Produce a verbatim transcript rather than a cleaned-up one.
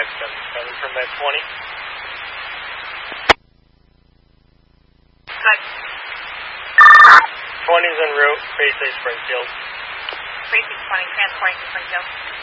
five seven seven from Med twenty. Good. twenty's en route, base A Springfield. Basic twenty, transporting to Springfield.